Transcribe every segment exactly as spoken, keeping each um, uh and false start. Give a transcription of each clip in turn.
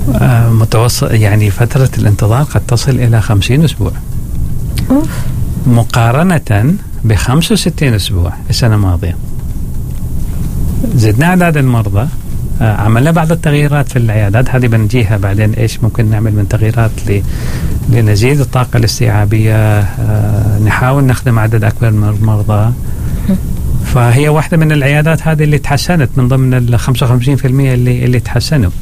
متوسط يعني فترة الانتظار قد تصل إلى خمسين أسبوع أوف. مقارنة بخمسة وستين أسبوع السنة الماضية. زدنا أعداد المرضى، عملنا بعض التغييرات في العيادات، هذه بنجيها بعدين إيش ممكن نعمل من تغييرات لنزيد الطاقة الاستيعابية، نحاول نخدم عدد أكبر من المرضى. فهي واحدة من العيادات هذه اللي تحسنت من ضمن ال خمسة وخمسين بالمئة اللي اللي تحسنوا.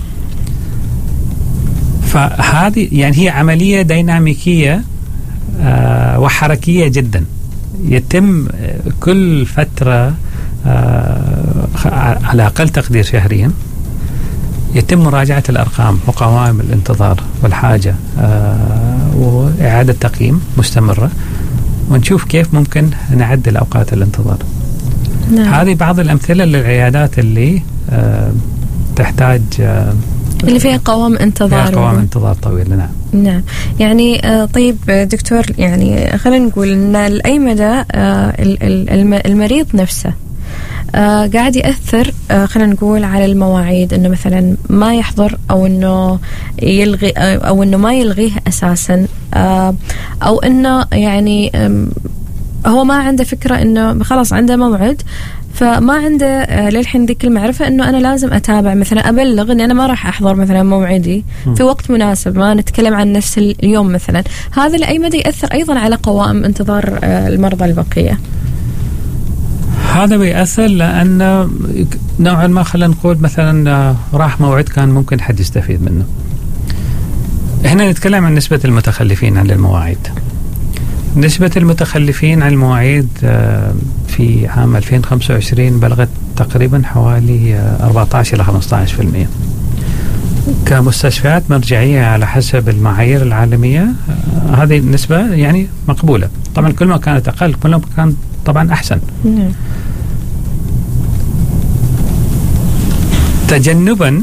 فهذه يعني هي عملية ديناميكية آه وحركية جدا، يتم كل فترة آه على أقل تقدير شهريا يتم مراجعة الأرقام وقوائم الانتظار والحاجة آه وإعادة تقييم مستمرة، ونشوف كيف ممكن نعدل أوقات الانتظار. نعم. هذه بعض الأمثلة للعيادات اللي آه تحتاج آه اللي فيها قوام انتظار فيها قوام انتظار طويل. نعم نعم يعني آه طيب دكتور، يعني خلينا نقول ان لأي مدى آه المريض نفسه آه قاعد يأثر آه خلينا نقول على المواعيد، انه مثلا ما يحضر او انه يلغي آه او انه ما يلغيه اساسا، آه او انه يعني آه هو ما عنده فكرة انه خلاص عنده موعد فما عنده آه للحين ذيك المعرفة انه انا لازم اتابع، مثلا ابلغ اني انا ما راح احضر مثلا موعدي في وقت مناسب، ما نتكلم عن نفس اليوم مثلا. هذا لأي مدى يأثر ايضا على قوائم انتظار آه المرضى البقية؟ هذا بيأثر لأن نوعا ما خلينا نقول مثلا راح موعد كان ممكن حد يستفيد منه. هنا نتكلم عن نسبة المتخلفين عن المواعيد. نسبة المتخلفين عن المواعيد في عام ألفين وخمسة وعشرين بلغت تقريبا حوالي أربعة عشر إلى خمسة عشر بالمئة. كمستشفيات مرجعية على حسب المعايير العالمية هذه النسبة يعني مقبولة. طبعا كل ما كانت أقل كل ما كان طبعا أحسن. تجنبا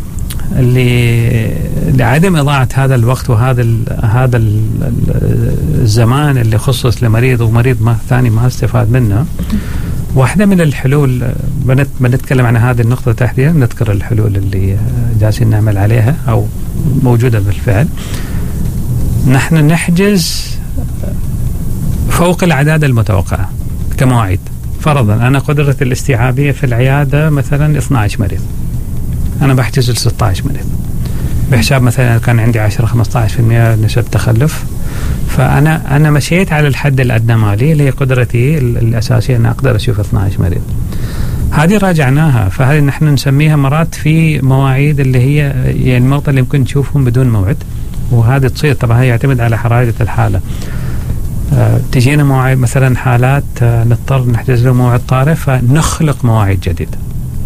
لعدم إضاعة هذا الوقت وهذا ال هذا ال الزمان اللي خصص لمريض ومريض ما ثاني ما استفاد منه، واحدة من الحلول بنت بنتكلم عن هذه النقطة تحديدا، نذكر الحلول اللي جالسين نعمل عليها أو موجودة بالفعل. نحن نحجز فوق الأعداد المتوقعة كمواعيد. فرضا أنا قدرة الاستيعابية في العيادة مثلا اثني عشر مريض، أنا بحجز ل ستة عشر مريض بحساب مثلا كان عندي عشرة خمسة عشر بالمئة نسبة تخلف، فأنا أنا مشيت على الحد الأدنى مالي اللي هي قدرتي الأساسية أن أقدر أشوف اثني عشر مريض. هذه راجعناها، فهذه نحن نسميها مرات في مواعيد اللي هي يعني المرضى اللي ممكن نشوفهم بدون موعد، وهذه تصير طبعا هي يعتمد على حرارة الحالة. أه تجينا مواعيد مثلا حالات أه نضطر نحجز له موعد طارئ فنخلق مواعيد جديدة.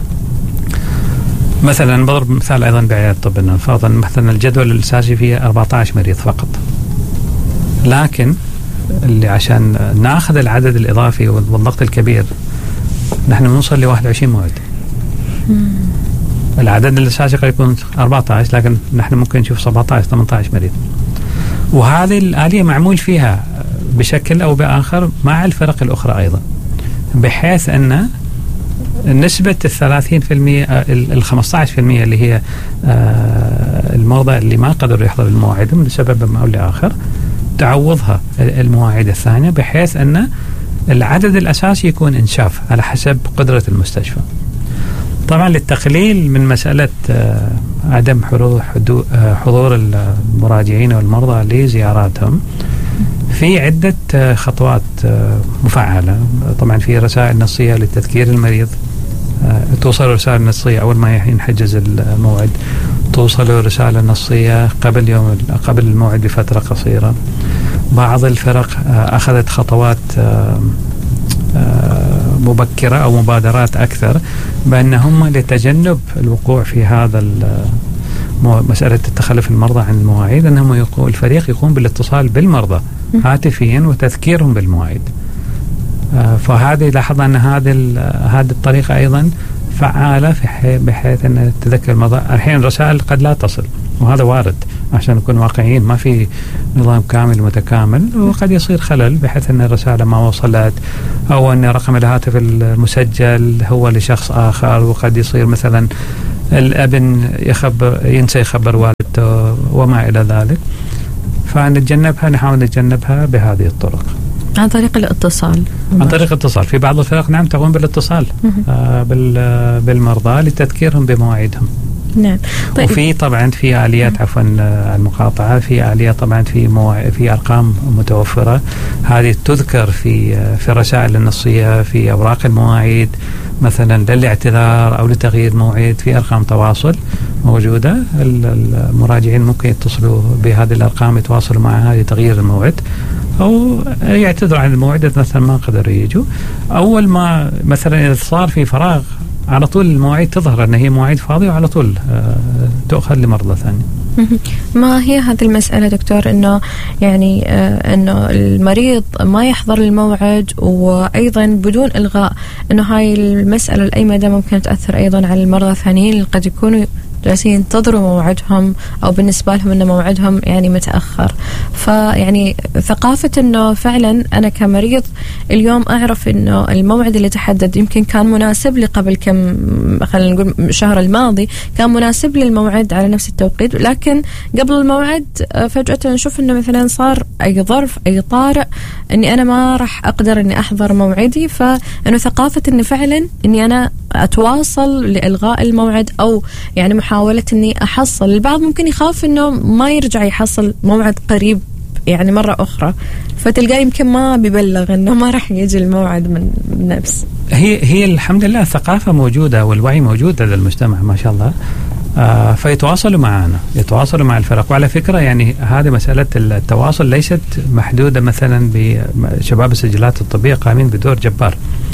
مثلا بضرب مثال أيضا بعيادة طب النوم، فرضا مثلا الجدول الأساسي فيه أربعة عشر مريض فقط، لكن اللي عشان ناخذ العدد الإضافي والضغط الكبير نحن نوصل ل واحد وعشرين موعد. العدد الأساسي قد يكون أربعة عشر لكن نحن ممكن نشوف سبعة عشر ثمانية عشر مريض، وهذه الآلية معمول فيها بشكل أو بآخر مع الفرق الأخرى أيضا، بحيث أن نسبة الثلاثين في المية الخمسة عشر في المية اللي هي المرضى اللي ما قدروا يحضروا المواعيد من سبب ما أو لآخر تعوضها المواعيد الثانية، بحيث أن العدد الأساسي يكون إنشاف على حسب قدرة المستشفى. طبعا للتقليل من مسألة عدم حضور المراجعين والمرضى لزياراتهم في عدة خطوات مفعلة. طبعا في رسائل نصية لتذكير المريض، توصل رسالة نصية أول ما ينحجز الموعد، توصل رسالة نصية قبل يوم قبل الموعد بفترة قصيرة. بعض الفرق أخذت خطوات مبكرة أو مبادرات أكثر بأنهم لتجنب الوقوع في هذا مسألة التخلف المرضى عن المواعيد، أنهم يقول الفريق يقوم بالاتصال بالمرضى هاتفيا وتذكيرهم بالمواعيد. فهذه لاحظنا أن هذه هذه الطريقة أيضا فعالة بحيث أن تذكر المرضى. الحين الرسائل قد لا تصل وهذا وارد، عشان نكون واقعيين ما في نظام كامل متكامل، وقد يصير خلل بحيث أن الرسالة ما وصلت أو أن رقم الهاتف المسجل هو لشخص آخر، وقد يصير مثلا الابن يخبر ينسى يخبر والدته وما الى ذلك. فنتجنبها، نحاول نتجنبها بهذه الطرق. عن طريق الاتصال. عن طريق الاتصال. في بعض الفرق نعم تقوم بالاتصال آه بالمرضى لتذكيرهم بمواعيدهم. نعم. طيب. وفي طبعا في آليات عفوا المقاطعة، في آليات طبعا في مواعيد، في أرقام متوفرة هذه تذكر في في الرسائل النصية، في أوراق المواعيد مثلا للاعتذار أو لتغيير موعد، في أرقام تواصل موجودة. المراجعين ممكن يتصلوا بهذه الأرقام، يتواصلوا معها لتغيير الموعد أو يعتذروا عن الموعد مثلا ما قدروا يجوا. أول ما مثلا إذا صار في فراغ على طول المواعيد تظهر أن هي مواعيد فاضية وعلى طول تؤخذ لمرضى ثانية. ما هي هذه المسألة دكتور، أنه يعني آه أنه المريض ما يحضر الموعد وأيضا بدون إلغاء، أنه هاي المسألة لأي مدى ممكن تأثر أيضا على المرضى الثانيين اللي قد يكونوا جالسين ينتظروا موعدهم أو بالنسبة لهم أن موعدهم يعني متأخر. فيعني ثقافة أنه فعلا أنا كمريض اليوم أعرف أنه الموعد اللي تحدد يمكن كان مناسب لي قبل كم، خلينا نقول الشهر الماضي كان مناسب لي الموعد على نفس التوقيت، لكن قبل الموعد فجأة نشوف أنه مثلا صار أي ظرف أي طارئ أني أنا ما راح أقدر أني أحضر موعدي. فإنه ثقافة أني فعلا أني أنا أتواصل لإلغاء الموعد أو يعني محاولة أني أحصل. البعض ممكن يخاف أنه ما يرجع يحصل موعد قريب يعني مرة أخرى، فتلقاه يمكن ما بيبلغ أنه ما راح يجي الموعد من نفس. هي هي الحمد لله الثقافة موجودة والوعي موجود لدى المجتمع ما شاء الله. آه فيتواصلوا معنا، يتواصلوا مع الفرق. وعلى فكرة يعني هذه مسألة التواصل ليست محدودة مثلا بشباب السجلات الطبية قائمين بدور جبار،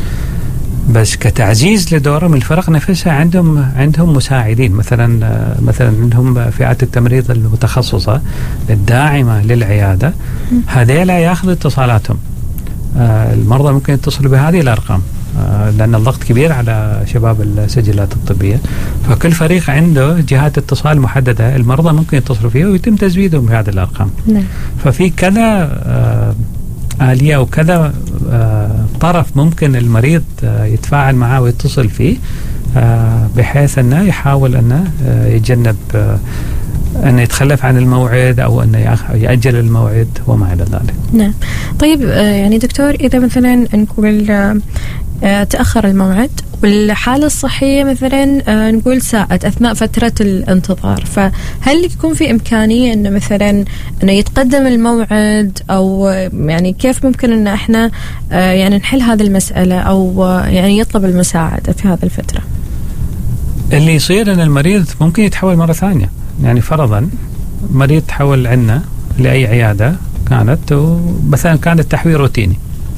بس كتعزيز لدورهم الفرق نفسها عندهم عندهم مساعدين، مثلا مثلا عندهم فئات التمريض المتخصصة الداعمة للعيادة، هذيلا ياخذوا اتصالاتهم. آه المرضى ممكن يتصلوا بهذه الأرقام آه لأن الضغط كبير على شباب السجلات الطبية، فكل فريق عنده جهات اتصال محددة المرضى ممكن يتصلوا فيها ويتم تزويدهم بهذه الأرقام. نعم. ففي كذا آه آلية وكذا آه طرف ممكن المريض آه يتفاعل معه ويتصل فيه آه بحيث أنه يحاول أنه آه يتجنب آه أنه يتخلف عن الموعد أو أنه يأجل الموعد وما إلى ذلك. نعم. طيب آه يعني دكتور، إذا مثلا نقول آه تأخر الموعد والحالة الصحية مثلا آه نقول ساءت أثناء فترة الانتظار، فهل يكون في إمكانية أنه مثلا أنه يتقدم الموعد أو يعني كيف ممكن أن احنا آه يعني نحل هذه المسألة أو آه يعني يطلب المساعدة في هذه الفترة؟ اللي يصير أن المريض ممكن يتحول مرة ثانية. يعني فرضا مريض تحول عنا لأي عيادة كانت ومثلا كان التحويل روتيني،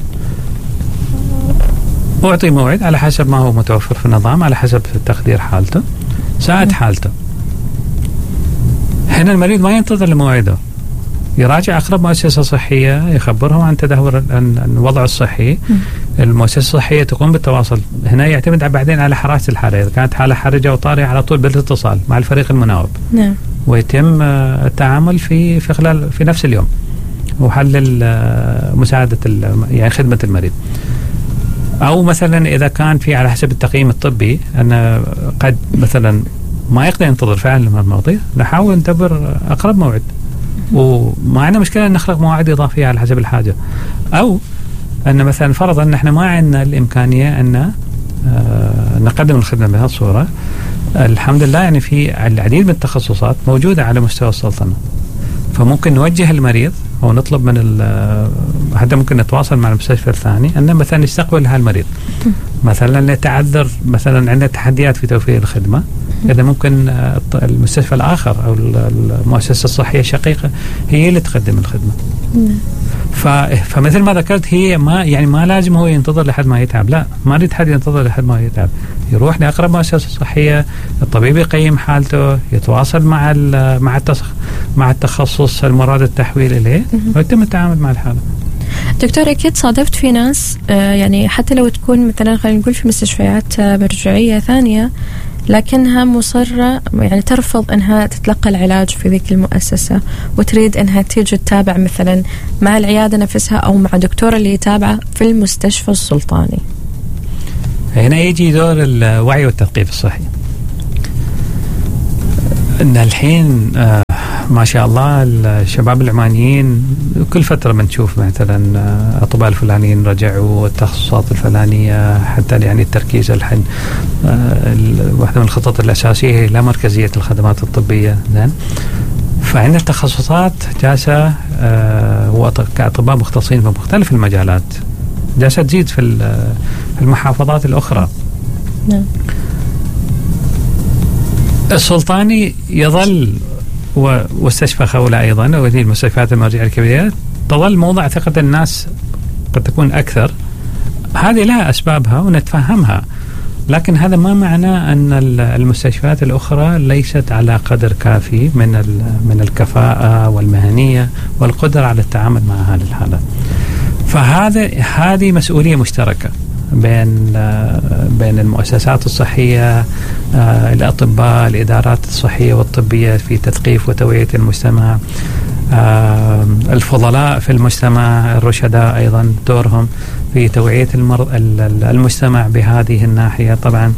أعطي موعد على حسب ما هو متوفر في النظام، على حسب تقدير حالته ساعة حالته. هنا المريض ما ينتظر لموعده، يراجع أقرب مؤسسة صحية يخبرهم عن تدهور الوضع الصحي. المؤسسة الصحية تقوم بالتواصل. هنا يعتمد بعدين على حراسة الحالة، إذا كانت حالة حرجة وطارئة على طول بالاتصال مع الفريق المناوب. نعم. ويتم التعامل في في خلال في نفس اليوم وحل مساعدة يعني خدمة المريض. أو مثلا إذا كان في على حسب التقييم الطبي أن قد مثلا ما يقدر ينتظر فعلا المرضى، نحاول نعتبر أقرب موعد وما عندنا مشكلة أن نخلق مواعيد إضافية على حسب الحاجة. أو أن مثلا فرضا أن احنا ما عندنا الإمكانية أن آه نقدم الخدمة بهذه الصورة، الحمد لله يعني في العديد من التخصصات موجودة على مستوى السلطنة، فممكن نوجه المريض أو نطلب من حتى ممكن نتواصل مع المستشفى الثاني أن مثلا يستقبل هالمريض، مثلا يتعذر مثلا عندنا تحديات في توفير الخدمة، إذا ممكن المستشفى الآخر أو المؤسسة الصحية الشقيقة هي اللي تقدم الخدمة. فمثل ما ذكرت هي ما يعني ما لازم هو ينتظر لحد ما يتعب، لا ما يريد حد ينتظر لحد ما يتعب، يروح لأقرب مؤسسة صحية، الطبيب يقيم حالته، يتواصل مع مع مع التخصص المراد التحويل إليه ويتم التعامل مع الحالة. دكتور، أكيد صادفت في ناس آه يعني حتى لو تكون مثلا خلينا نقول في مستشفيات آه مرجعية ثانية لكنها مصرة يعني ترفض أنها تتلقى العلاج في ذيك المؤسسة وتريد أنها تيجي تتابع مثلا مع العيادة نفسها أو مع دكتور اللي يتابعه في المستشفى السلطاني. هنا يجي دور الوعي والتثقيف الصحي. ان الحين آه ما شاء الله الشباب العمانيين كل فترة بنشوف مثلا أطباء الفلانيين رجعوا التخصصات الفلانية، حتى يعني التركيز الحين واحدة من الخطط الأساسية هي لا مركزية الخدمات الطبية. زين، فعندنا التخصصات جالسة كأطباء مختصين في مختلف المجالات جالسة تزيد في المحافظات الأخرى. نعم. السلطاني يظل واستشفى خولة أيضا، وهذه المستشفيات المرجعية الكبيرة تظل موضع ثقة الناس قد تكون أكثر. هذه لها أسبابها ونتفهمها، لكن هذا ما معناه أن المستشفيات الأخرى ليست على قدر كافي من من الكفاءة والمهنية والقدرة على التعامل مع هذه الحالات. فهذا هذه مسؤولية مشتركة بين بين المؤسسات الصحية، الأطباء، الإدارات الصحية والطبية في تثقيف وتوعية المجتمع، الفضلاء في المجتمع، الرشداء أيضا دورهم في توعية المجتمع بهذه الناحية. طبعا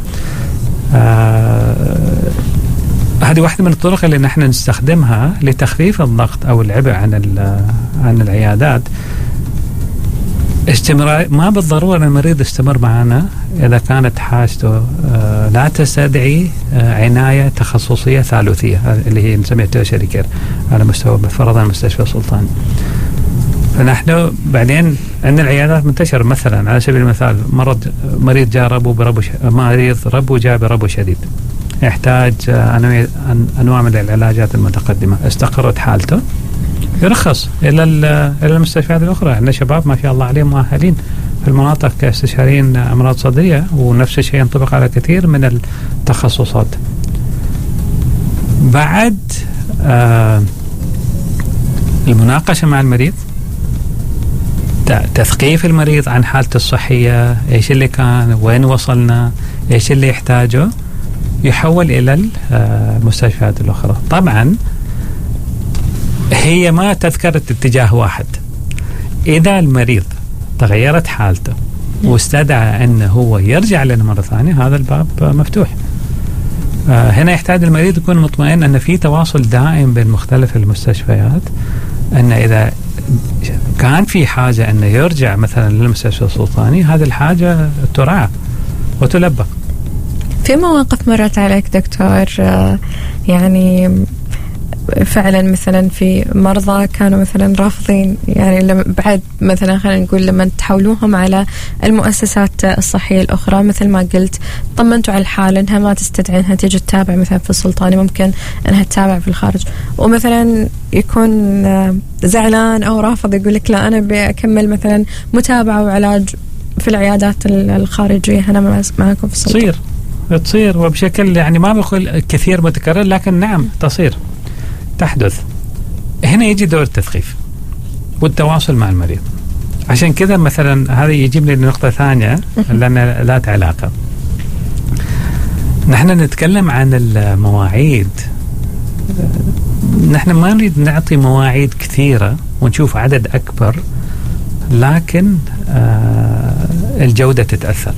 هذه واحدة من الطرق اللي نحن نستخدمها لتخفيف الضغط أو العبء عن عن العيادات. استمرار ما بالضرورة المريض يستمر معنا إذا كانت حاجته لا تستدعي عناية تخصصية ثالثية اللي هي نسميها تيرشري كير على مستوى فرضا المستشفى السلطاني. فنحن بعدين عندنا العيادات منتشرة، مثلا على سبيل المثال مرض مريض جاء ربو بربو ش... مريض ربو جاء بربو شديد، يحتاج أنواع من العلاجات المتقدمة، استقرت حالته يرخص إلى إلى المستشفيات الأخرى. عندنا شباب ما شاء الله عليهم مؤهلين في المناطق كاستشاريين أمراض صدرية، ونفس الشيء ينطبق على كثير من التخصصات. بعد آه المناقشة مع المريض، تثقيف المريض عن حالته الصحية، إيش اللي كان، وين وصلنا، إيش اللي يحتاجه، يحول إلى المستشفيات الأخرى. طبعا هي ما تذكرة اتجاه واحد. إذا المريض تغيرت حالته واستدعى أنه هو يرجع لنا مرة ثانية، هذا الباب مفتوح. آه هنا يحتاج المريض يكون مطمئن أن في تواصل دائم بين مختلف المستشفيات، أن إذا كان في حاجة أنه يرجع مثلا للمستشفى السلطاني، هذه الحاجة تراعى وتلبى. في مواقف مرت عليك دكتور آه يعني فعلا مثلا في مرضى كانوا مثلا رافضين، يعني لما بعد مثلا خلينا نقول لما تحولوهم على المؤسسات الصحية الأخرى مثل ما قلت، طمنتوا على الحالة أنها ما تستدعي أنها تيجي تتابع مثلا في السلطاني، ممكن أنها تتابع في الخارج، ومثلا يكون زعلان أو رافض يقول لك لا أنا بأكمل مثلا متابعة وعلاج في العيادات الخارجية هنا معكم في السلطاني. تصير تصير وبشكل يعني ما بقول كثير متكرر، لكن نعم تصير تحدث. هنا يجي دور التثقيف والتواصل مع المريض. عشان كذا مثلا هذا يجيبني لنقطة ثانية لأن لا علاقة. نحن نتكلم عن المواعيد، نحن ما نريد نعطي مواعيد كثيرة ونشوف عدد أكبر، لكن آه الجودة تتأثر.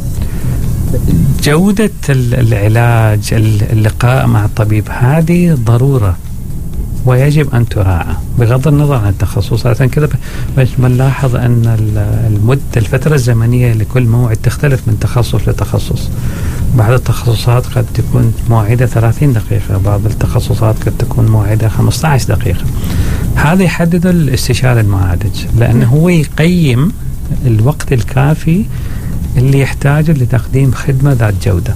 جودة العلاج، اللقاء مع الطبيب، هذه ضرورة ويجب أن تراعى بغض النظر عن التخصص. عشان كذا بنلاحظ أن المدة الفترة الزمنية لكل موعد تختلف من تخصص لتخصص. بعض التخصصات قد تكون موعدة ثلاثين دقيقة، بعض التخصصات قد تكون موعدة خمسة عشر دقيقة. هذا يحدد الاستشاري المعالج، لأنه هو يقيم الوقت الكافي اللي يحتاجه لتقديم خدمة ذات جودة.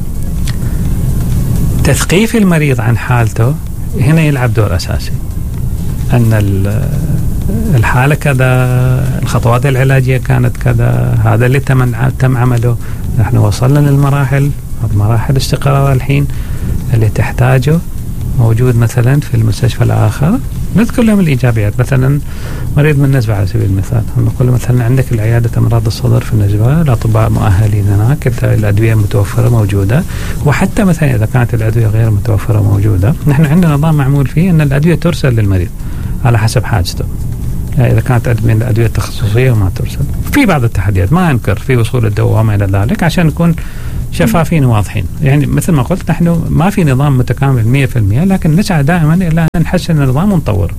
تثقيف المريض عن حالته هنا يلعب دور أساسي، أن الحالة كذا، الخطوات العلاجية كانت كذا، هذا اللي تم عمله، نحن وصلنا للمراحل مراحل استقرار الحين، اللي تحتاجه موجود مثلا في المستشفى الآخر. نذكر لهم الإيجابيات، مثلا مريض من النزبة على سبيل المثال، نقول مثلا عندك العيادة أمراض الصدر في النزبة، الأطباء مؤهلين هناك، الأدوية متوفرة موجودة، وحتى مثلا إذا كانت الأدوية غير متوفرة موجودة، نحن عندنا نظام معمول فيه أن الأدوية ترسل للمريض على حسب حاجته. إذا كانت من الأدوية التخصصية وما ترسل. في بعض التحديات ما أنكر في وصول الدواء وما إلى ذلك، عشان نكون شفافين وواضحين. يعني مثل ما قلت نحن ما في نظام متكامل مية في المية، لكن نسعى دائما إلى أن نحسن النظام ونطور.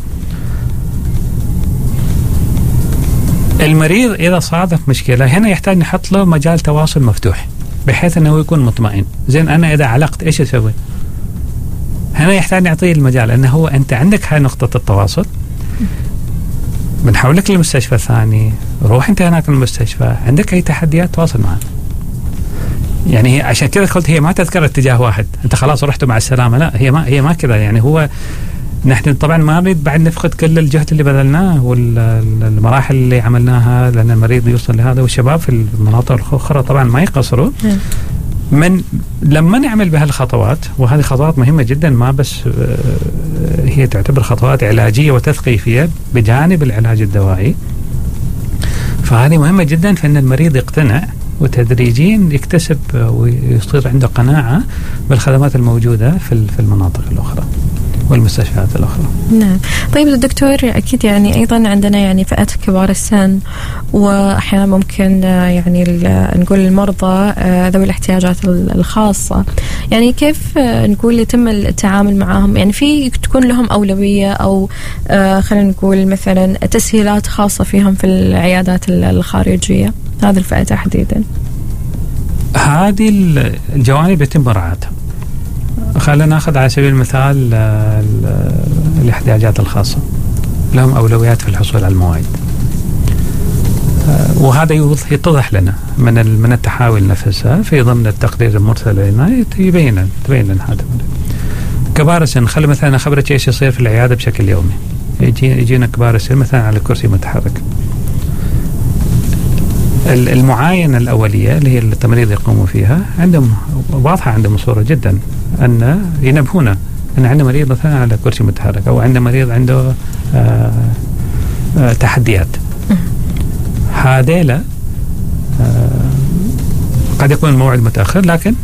المريض إذا صادف مشكلة هنا يحتاج نحط له مجال تواصل مفتوح بحيث أنه يكون مطمئن. زين أنا إذا علقت إيش أسوي؟ هنا يحتاج نعطيه المجال أنه هو أنت عندك هاي نقطة التواصل، بنحولك للمستشفى الثاني، روح أنت هناك المستشفى، عندك أي تحديات تواصل معنا. يعني هي عشان كذا قلت هي ما تذكر اتجاه واحد أنت خلاص رحتوا مع السلامة، لا هي ما هي ما كذا. يعني هو نحن طبعا ما نريد بعد نفقد كل الجهد اللي بذلناه والمراحل اللي عملناها لأن المريض يوصل لهذا، والشباب في المناطق الأخرى طبعا ما يقصروا من لما نعمل بهالخطوات. وهذه خطوات مهمة جدا، ما بس هي تعتبر خطوات علاجية وتثقيفية بجانب العلاج الدوائي، فهذه مهمة جدا في أن المريض يقتنع وتدريجيا يكتسب ويصير عنده قناعة بالخدمات الموجودة في في المناطق الأخرى والمستشفيات الأخرى. نعم. طيب الدكتور أكيد يعني أيضا عندنا يعني فئة كبار السن، وأحيانا ممكن يعني نقول المرضى ذوي الاحتياجات الخاصة، يعني كيف نقول يتم التعامل معهم؟ يعني في تكون لهم أولوية أو خلينا نقول مثلا تسهيلات خاصة فيهم في العيادات الخارجية، هذه الفئة تحديدا؟ هذه الجوانب يتم مراعاتها. خلينا ناخذ على سبيل المثال الاحتياجات الخاصة، لهم أولويات في الحصول على المواعيد، وهذا يتضح لنا من من التحاول نفسها في ضمن التقرير المرسل إلينا، يبين تبين لنا هذا. كبار السن خلي مثلا أخبرك ايش يصير في العيادة بشكل يومي. يجي يجينا كبار السن مثلا على كرسي متحرك، المعاينة الأولية اللي هي التمريض يقوموا فيها عندهم واضحة، عندهم صورة جدا أن ينبهونا أن عندنا مريض مثلا على كرسي متحرك أو عندنا مريض عنده آآ آآ تحديات. هذيلا قد يكون الموعد متأخر، لكن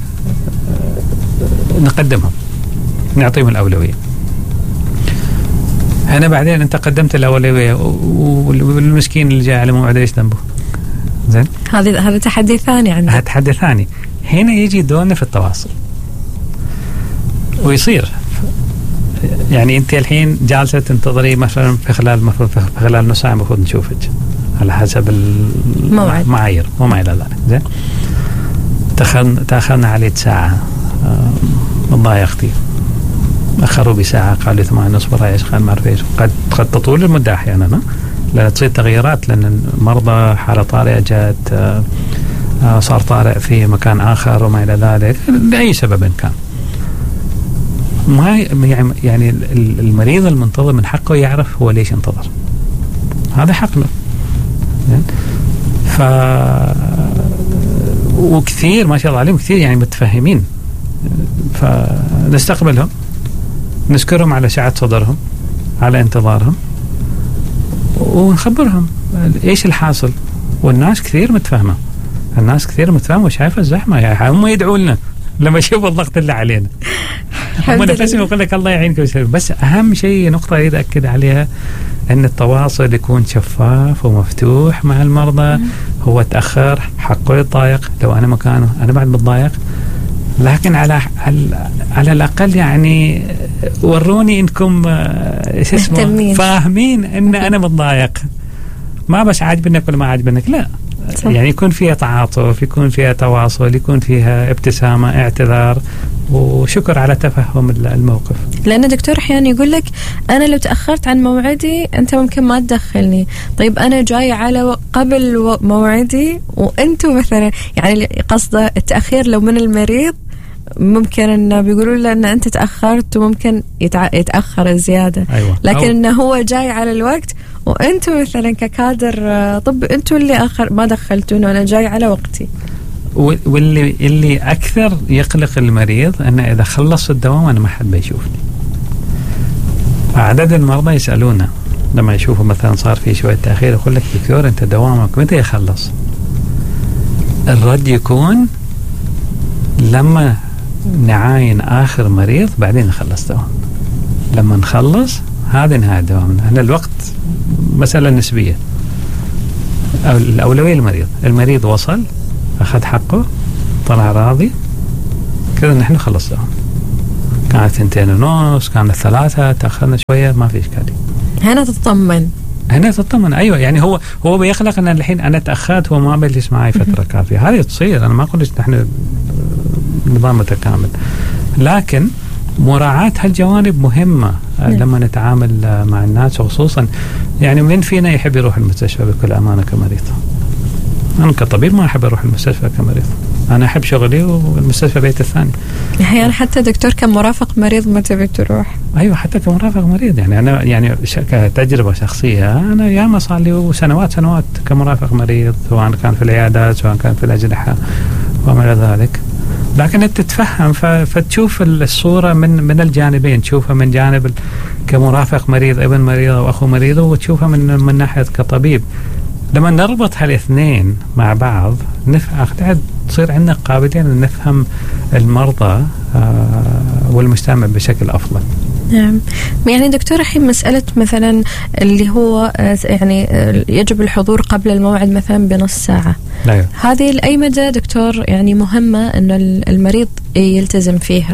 نقدمهم نعطيهم الأولوية. هنا بعدين أنت قدمت الأولوية والمسكين اللي جاء على موعد ايش ذنبه؟ زين، هذا هذا تحدي ثاني عندنا. هذا تحدي ثاني. هنا يجي دورنا في التواصل ويصير يعني انت الحين جالسه تنتظري مثلا في خلال المفروض في خلال نص ساعه المفروض نشوفك على حسب المعايير وما الى ذلك. زين، تاخذنا تاخذنا عليك ساعه، والله يا اختي اخروا بساعه، قالوا ثمانية ونص براي ايش قال ما اعرف ايش. قد قد تطول المده احيانا لأن تصير تغييرات، لأن المرضى حالة طارئة جاءت، صار طارئ في مكان آخر وما إلى ذلك لأي سبب كان. ما يعني المريض المنتظر من حقه يعرف هو ليش انتظر، هذا حق له. ف وكثير ما شاء الله عليهم كثير يعني متفهمين، فنستقبلهم نشكرهم على سعة صدرهم على انتظارهم ونخبرهم ايش الحاصل. والناس كثير متفاهمه، الناس كثير متفاهمه وشايفه الزحمه، يعني هم يدعوا لنا لما يشوفوا الضغط اللي علينا. هم نفسهم يقول لك الله يعينك ويسلمك. بس اهم شيء نقطه اريد اكد عليها ان التواصل يكون شفاف ومفتوح مع المرضى. هو تاخر حقه يتضايق، لو انا مكانه انا بعد متضايق، لكن على على الاقل يعني وروني انكم ايش اسمه فاهمين ان انا متضايق، ما بس عاجبنك ولا ما عاجبنك، لا صح. يعني يكون فيها تعاطف، يكون فيها تواصل، يكون فيها ابتسامه، اعتذار وشكر على تفهم الموقف. لأن دكتور أحيانا يقول لك أنا لو تأخرت عن موعدي أنت ممكن ما تدخلني، طيب أنا جاي على قبل موعدي وأنتم مثلا، يعني قصده التأخير لو من المريض ممكن إنه بيقولوا له إن أنت تأخرت وممكن يتع... يتأخر زيادة. أيوة. لكن إنه هو جاي على الوقت وأنتم مثلا ككادر طب أنتم اللي آخر ما دخلتوني، أنا جاي على وقتي. واللي اللي أكثر يقلق المريض أنه إذا خلص الدوام أنا ما حد بيشوفني. عدد المرضى يسألونا لما يشوفوا مثلا صار في شوية تأخير، يقول لك دكتور أنت دوامك متى يخلص؟ الرد يكون لما نعاين آخر مريض بعدين نخلص دوام، لما نخلص هذا نهاية دوامنا. احنا الوقت مسألة نسبية. أو الأولوية للمريض، المريض وصل أخذ حقه طلع راضي كذا نحن خلص دوام. كانت ثنتين ونص كانت ثلاثة تأخرنا شوية ما في إشكالية. هنا تطمن هنا تطمن أيوة. يعني هو هو بيخلق أن الحين أنا تأخرت وما بجلس معي فترة كافية. هذه تصير، أنا ما قلت نحن نظام متكامل، لكن مراعاة هالجوانب مهمة لما نتعامل مع الناس، وخصوصا يعني من فينا يحب يروح المستشفى بكل أمانة كمريض؟ أنا كطبيب ما أحب أروح المستشفى كمريض، أنا أحب شغلي والمستشفى بيت الثاني. أحيانا حتى دكتور كمرافق مريض ما تبي تروح. أيوة حتى كمرافق مريض. يعني أنا يعني كتجربة شخصية أنا ياما صار لي سنوات سنوات كمرافق مريض، سواء كان في العيادات سواء كان في الأجنحة وما إلى ذلك. لكن أنت تتفهم فتشوف الصورة من من الجانبين، تشوفها من جانب كمرافق مريض ابن مريض أو أخو مريض، وتشوفها من من ناحية كطبيب. لما نربط هالاثنين مع بعض نفهم، تصير عندنا قابلية أن نفهم المرضى والمجتمع بشكل أفضل. نعم. يعني دكتور الحين مسألة مثلا اللي هو يعني يجب الحضور قبل الموعد مثلا بنص ساعة، لا. هذه لأي مدى دكتور يعني مهمة أن المريض يلتزم فيها؟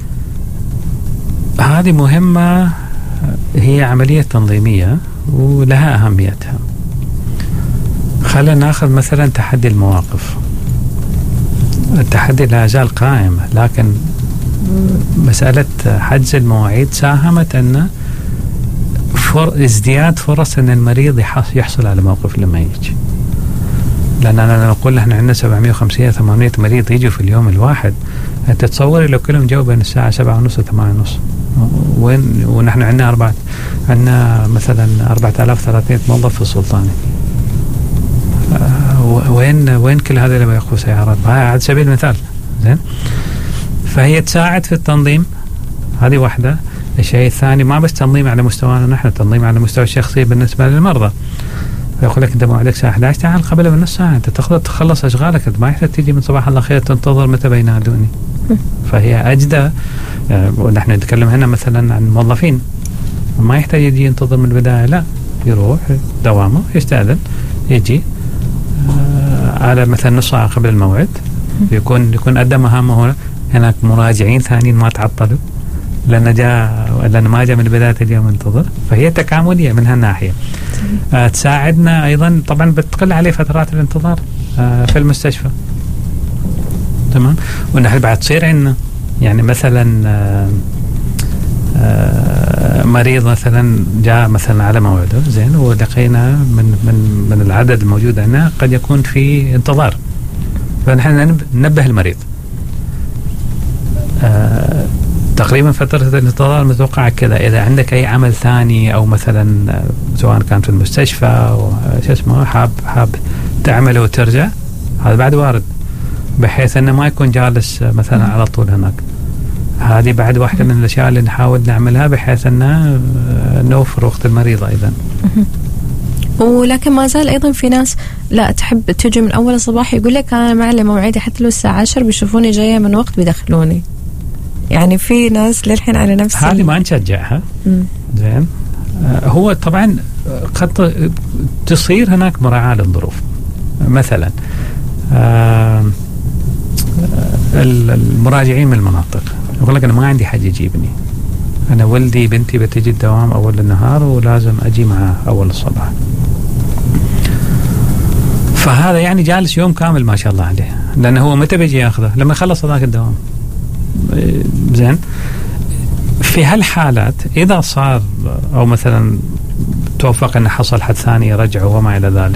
هذه مهمة، هي عملية تنظيمية ولها أهميتها. خلينا ناخذ مثلا تحدي المواقف. التحدي لا زال قائم، لكن مسألة حجز المواعيد ساهمت أن فر... ازدياد فرص أن المريض يحصل على موقف لما يجي. لأن أنا لما أقول احنا عندنا سبعمية وخمسين ثمانمية مريض يجوا في اليوم الواحد، أنت تصوري لو كلهم جو بين الساعة سبعة ونص وثمانية ونص، وين ونحن عندنا أربعة عندنا مثلا أربعة آلاف وثلاثمية موظف في السلطاني، وين وين كل هذا اللي بيأخذوا سيارات؟ على سبيل المثال. زين، فهي تساعد في التنظيم، هذه واحدة. الشيء الثاني ما بس تنظيم على مستوانا نحن، تنظيم على مستوى الشخصي بالنسبة للمرضى. فيقول لك أنت موعدك الساعة إحدى عشر، تعال قبل بنص ساعة، أنت تخلص تخلص أشغالك، أنت ما يحتاج تيجي من صباح الله خير تنتظر متى بينادوني. فهي أجدى. ونحن نتكلم هنا مثلا عن موظفين، ما يحتاج يجي ينتظر من البداية، لا، يروح دوامه يستأذن يجي على مثلا نص ساعة قبل الموعد، يكون يكون أدى مهامه. هنا هناك مراجعين ثانيين ما تعطلوا لأن جاء لأن ما جاء من بداية اليوم منتظر. فهي تكاملية من هالناحية. آه تساعدنا أيضا طبعا بتقل عليه فترات الانتظار آه في المستشفى. تمام. ونحن بعد تصير عندنا يعني مثلا آه آه مريض مثلا جاء مثلا على موعده زين، ولقينا من من من العدد الموجود عندنا قد يكون في انتظار، فنحن ننبه المريض. آه تقريبا فترة الانتظار متوقعة كذا، إذا عندك أي عمل ثاني أو مثلا سواء كان في المستشفى أو شو اسمه حاب حاب تعمله وترجع، هذا بعد وارد، بحيث أنه ما يكون جالس مثلا على طول هناك. هذه بعد واحدة من الأشياء اللي نحاول نعملها بحيث أنه نوفر وقت المريض أيضا. ولكن ما زال أيضا في ناس لا تحب تجي من أول الصباح، يقول لك أنا معي موعدي حتى لو الساعة عشر بيشوفوني جاية من وقت بيدخلوني. يعني في ناس للحين على نفس هذه ما نشجعها. زين. آه هو طبعا قد تصير هناك مراعاة للظروف. مثلا آه المراجعين من المناطق يقول لك أنا ما عندي حد يجيبني، أنا ولدي بنتي بتجي الدوام أول النهار ولازم أجي معه أول الصباح، فهذا يعني جالس يوم كامل ما شاء الله عليه، لأنه هو متى بيجي ياخذه؟ لما يخلص ذاك الدوام. زين. في هالحالات إذا صار أو مثلا توفق أن حصل حد ثاني يرجعه وما إلى ذلك،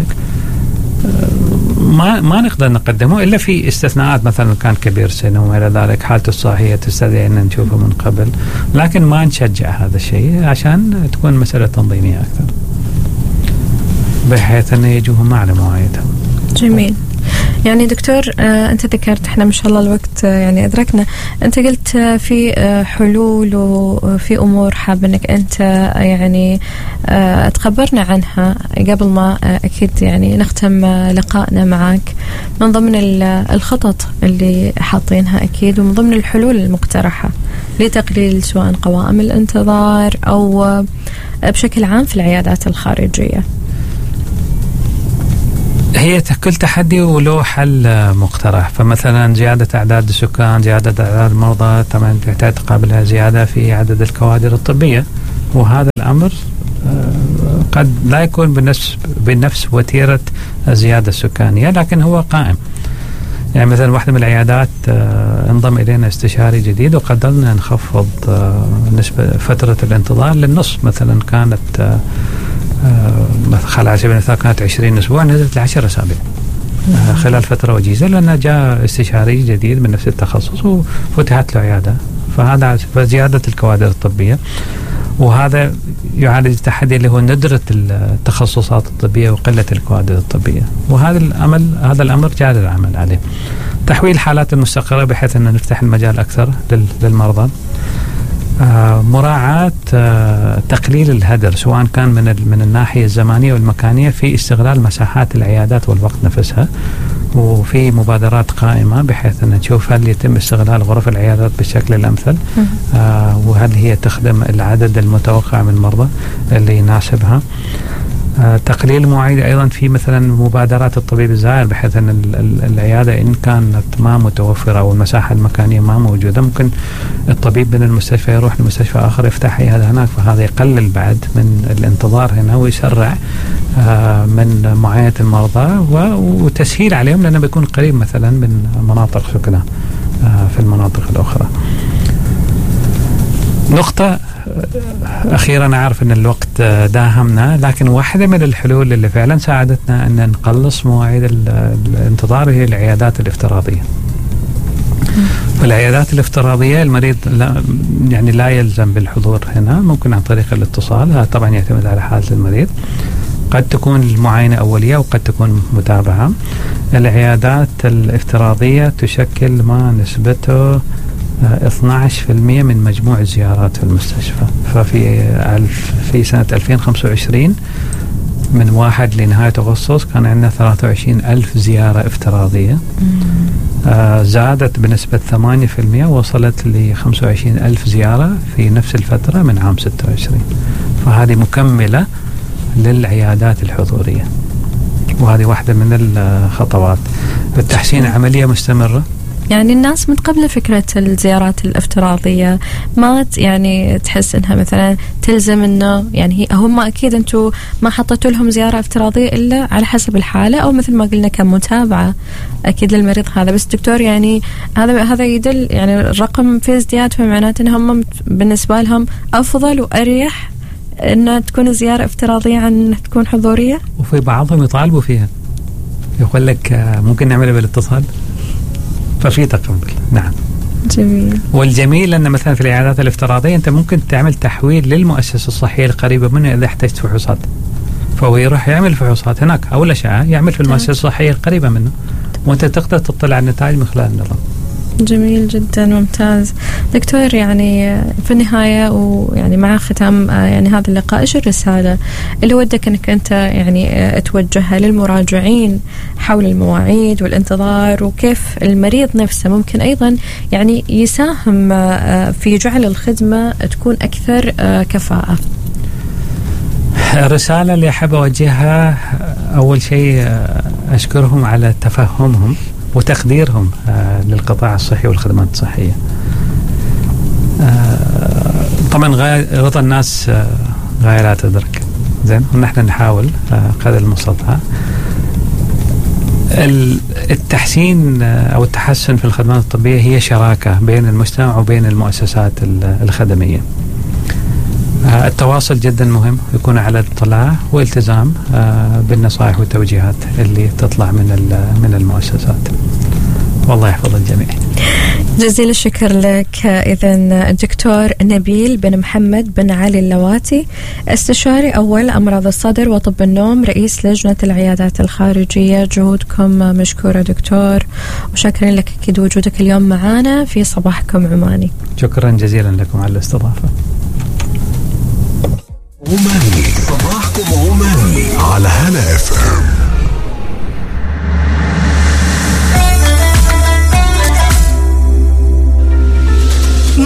ما ما نقدر نقدمه إلا في استثناءات، مثلا كان كبير سن وما إلى ذلك، حالته الصحية تستدعي أن نشوفه من قبل، لكن ما نشجع هذا الشيء عشان تكون مسألة تنظيمية أكثر، بحيث أن يجوهم على مواعيدهم. جميل. يعني دكتور آه أنت ذكرت، إحنا ما شاء الله الوقت آه يعني أدركنا، أنت قلت آه في آه حلول وفي أمور حاب أنك أنت آه يعني آه تخبرنا عنها قبل ما آه أكيد يعني نختم آه لقائنا معك، من ضمن الخطط اللي حاطينها أكيد ومن ضمن الحلول المقترحة لتقليل سواء قوائم الانتظار أو بشكل عام في العيادات الخارجية؟ هي كل تحدي وله حل مقترح. فمثلا زيادة أعداد السكان، زيادة أعداد المرضى، طبعا تقابلها زيادة في عدد الكوادر الطبية، وهذا الأمر قد لا يكون بنفس بنفس وتيرة الزيادة السكانية، لكن هو قائم. يعني مثلا واحدة من العيادات انضم إلينا استشاري جديد وقدرنا نخفض نسبة فترة الانتظار للنص. مثلا كانت خلال على سبيل المثال كانت عشرين أسبوع، نزلت لعشر أسابيع خلال فترة وجيزة، لأن جاء استشاري جديد من نفس التخصص وفتحت له عيادة. فهذا فزيادة الكوادر الطبية، وهذا يعالج التحدي اللي هو ندرة التخصصات الطبية وقلة الكوادر الطبية. وهذا الأمل هذا الأمر جاري العمل عليه. تحويل الحالات المستقرة بحيث أن نفتح المجال أكثر للمرضى. آه مراعاة آه تقليل الهدر، سواء كان من من الناحية الزمانية والمكانية في استغلال مساحات العيادات والوقت نفسها، وفي مبادرات قائمة بحيث أن نشوف هل يتم استغلال غرف العيادات بالشكل الأمثل، آه وهل هي تخدم العدد المتوقع من المرضى اللي يناسبها. آه تقليل المواعيد أيضا في مثلا مبادرات الطبيب الزائر، بحيث أن العيادة إن كانت ما متوفرة أو المساحة المكانية ما موجودة، ممكن الطبيب من المستشفى يروح لمستشفى آخر يفتح عيادة هناك، فهذا يقلل بعد من الانتظار هنا ويسرع آه من معاينة المرضى وتسهيل عليهم، لأنه بيكون قريب مثلا من مناطق سكنة آه في المناطق الأخرى. نقطة أخيرا، أنا عارف أن الوقت داهمنا، لكن واحدة من الحلول اللي فعلا ساعدتنا أن نقلص مواعيد الانتظار هي العيادات الافتراضية. والعيادات الافتراضية المريض لا يعني لا يلزم بالحضور هنا، ممكن عن طريق الاتصال، هذا طبعا يعتمد على حالة المريض. قد تكون المعاينة أولية وقد تكون متابعة. العيادات الافتراضية تشكل ما نسبته اثني عشر بالمئة من مجموع الزيارات في المستشفى. ففي في سنة ألفين وخمسة وعشرين من واحد لنهاية أغسطس كان عندنا ثلاثة وعشرين ألف زيارة افتراضية، آه زادت بنسبة ثمانية بالمئة، وصلت ل خمسة وعشرين ألف زيارة في نفس الفترة من عام ستة وعشرين. فهذه مكملة للعيادات الحضورية، وهذه واحدة من الخطوات. التحسين عملية مستمرة. يعني الناس متقبلة فكرة الزيارات الافتراضية، ما يعني تحس انها مثلا تلزم انه يعني هي هم اكيد انتم ما حطيتوا لهم زيارة افتراضية الا على حسب الحالة، او مثل ما قلنا كمتابعة اكيد للمريض هذا. بس دكتور يعني هذا هذا يدل يعني الرقم في ازدياد، فمعناته انهم بالنسبة لهم افضل واريح انها تكون الزيارة افتراضية عن انها تكون حضورية. وفي بعضهم يطالبوا فيها، يقول لك ممكن نعملها بالاتصال، ففي تقبل. نعم. جميل. والجميل أن مثلا في العيادات الافتراضية أنت ممكن تعمل تحويل للمؤسسة الصحية القريبة منه إذا احتجت فحوصات، فهو يروح يعمل فحوصات هناك أو الأشعة يعمل في المؤسسة الصحية القريبة منه، وأنت تقدر تطلع على النتائج من خلال النظام. جميل جدا، ممتاز دكتور. يعني في النهاية ويعني مع ختام يعني هذا اللقاء، ايش الرسالة اللي ودك انك انت يعني توجهها للمراجعين حول المواعيد والانتظار، وكيف المريض نفسه ممكن ايضا يعني يساهم في جعل الخدمة تكون اكثر كفاءة؟ الرسالة اللي أحب أوجهها، أول شيء أشكرهم على تفهمهم وتقديرهم آه للقطاع الصحي والخدمات الصحية. آه طبعا غاية رضا الناس آه غاية لا تدرك، زين، ونحن نحاول آه قدر المستطاع. التحسين آه أو التحسن في الخدمات الطبية هي شراكة بين المجتمع وبين المؤسسات الخدمية. آه التواصل جدا مهم، يكون على اطلاع والتزام آه بالنصائح والتوجيهات اللي تطلع من من المؤسسات. والله يحفظ الجميع. جزيل الشكر لك. إذن الدكتور نبيل بن محمد بن علي اللواتي، استشاري أول أمراض الصدر وطب النوم، رئيس لجنة العيادات الخارجية. جهودكم مشكورة دكتور، وشكرا لك أكيد وجودك اليوم معنا في صباحكم عماني. شكرا جزيلا لكم على الاستضافة. عماني، صباحكم عماني على هلا اف ام.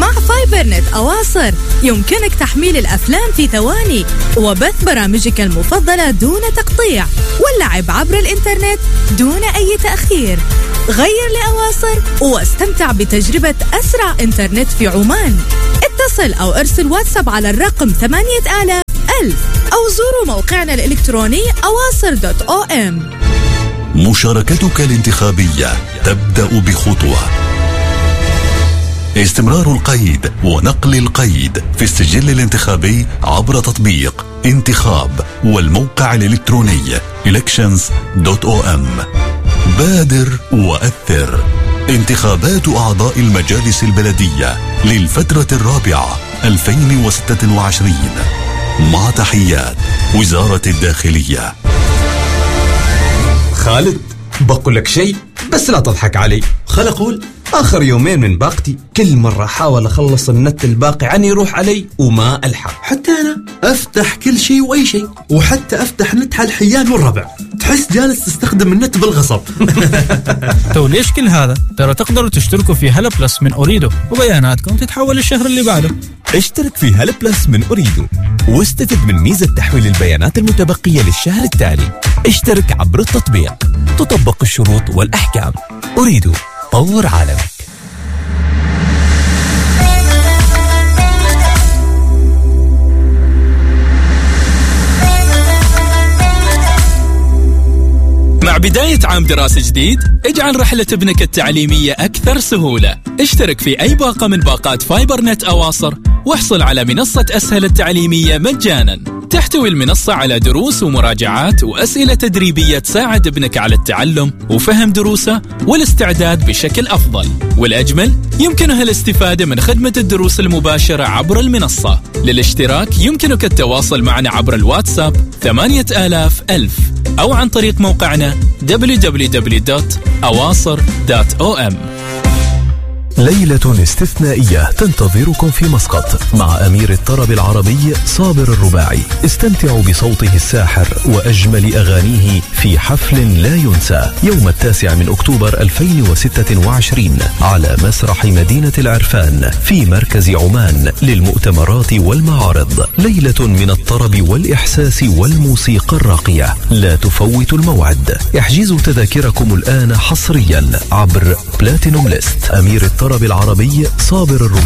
مع فايبر نت أواصر يمكنك تحميل الأفلام في ثواني وبث برامجك المفضلة دون تقطيع واللعب عبر الإنترنت دون أي تأخير. غير لأواصر واستمتع بتجربة أسرع إنترنت في عمان. اتصل أو ارسل واتساب على الرقم ثمانية آلاف ألف أو زوروا موقعنا الإلكتروني أواصر دوت أو إم. مشاركتك الانتخابية تبدأ بخطوة. استمرار القيد ونقل القيد في السجل الانتخابي عبر تطبيق انتخاب والموقع الإلكتروني إلكشنز دوت أو إم. بادر وأثر. انتخابات أعضاء المجالس البلدية للفترة الرابعة ألفين وستة وعشرين مع تحيات وزارة الداخلية. خالد بقول لك شيء بس لا تضحك علي. خل أقول آخر يومين من باقتي كل مرة أحاول أخلص النت الباقي عني يروح علي وما ألحق. حتى أنا أفتح كل شيء وأي شيء وحتى أفتح نت على الحيان والربع تحس جالس تستخدم النت بالغصب. تو ليش كل هذا؟ ترى تقدروا تشتركوا في هلا بلس من أوريدو وبياناتكم تتحول الشهر اللي بعده. اشترك في هلا بلس من أوريدو واستفد من ميزة تحويل البيانات المتبقية للشهر التالي. اشترك عبر التطبيق، تطبق الشروط والأحكام. أوريدو، طور عالمك. مع بداية عام دراسي جديد اجعل رحلة ابنك التعليمية أكثر سهولة. اشترك في أي باقة من باقات فايبر نت أواصر واحصل على منصة أسهل التعليمية مجانا. تحتوي المنصة على دروس ومراجعات وأسئلة تدريبية تساعد ابنك على التعلم وفهم دروسه والاستعداد بشكل أفضل. والأجمل يمكنها الاستفادة من خدمة الدروس المباشرة عبر المنصة. للاشتراك يمكنك التواصل معنا عبر الواتساب ثمانية آلاف ألف أو عن طريق موقعنا دبليو دبليو دبليو دوت أواصر دوت أو إم. ليلة استثنائية تنتظركم في مسقط مع أمير الطرب العربي صابر الرباعي. استمتعوا بصوته الساحر وأجمل أغانيه في حفل لا ينسى يوم التاسع من أكتوبر ألفين وستة وعشرين على مسرح مدينة العرفان في مركز عمان للمؤتمرات والمعارض. ليلة من الطرب والإحساس والموسيقى الراقية. لا تفوتوا الموعد. احجزوا تذاكركم الآن حصريا عبر بلاتينوم ليست. أمير الطرب العربي صابر الرباعي.